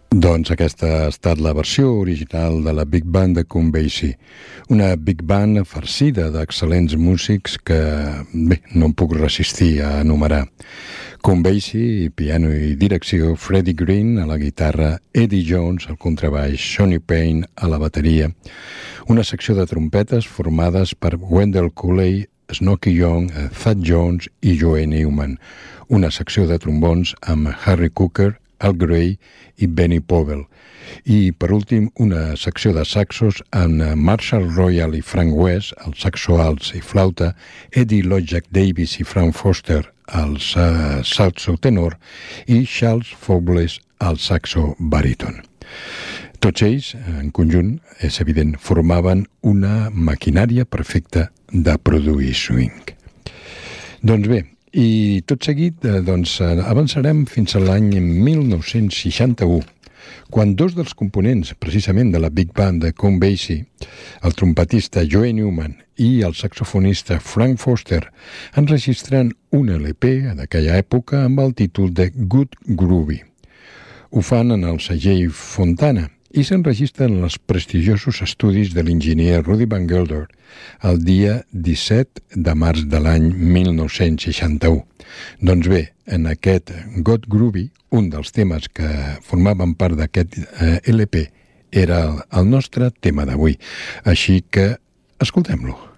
Doncs aquesta ha estat la versió original de la Big Band de Count Basie, una Big Band farcida d'excel·lents músics que, bé, no em puc resistir a enumerar. Count Basie, piano i direcció, Freddie Green a la guitarra, Eddie Jones al contrabaix, Sonny Payne a la bateria, una secció de trompetes formades per Wendell Cooley, Snooky Young, Thad Jones i Joe Newman, una secció de trombons amb Harry Cooker, Al Gray i Benny Povell. I, per últim, una secció de saxos amb Marshall Royal i Frank West, als saxo alts i flauta, Eddie Lojack Davis i Frank Foster, als saxo tenor, i Charles Fobles, al saxo baríton. Tots ells, en conjunt, és evident, formaven una maquinària perfecta de produir swing. Doncs bé, i tot seguit avançarem fins a l'any 1961, quan dos dels components precisament de la Big Band de Count Basie, el trompetista Joe Newman i el saxofonista Frank Foster, enregistren un LP d'aquella època amb el títol de Good Groovy. Ho fan en el segell Fontana i s'enregistren en els prestigiosos estudis de l'enginyer Rudy Van Gelder el dia 17 de març de l'any 1961. Doncs bé, en aquest Good Groovy, un dels temes que formaven part d'aquest LP era el nostre tema d'avui. Així que escoltem-lo.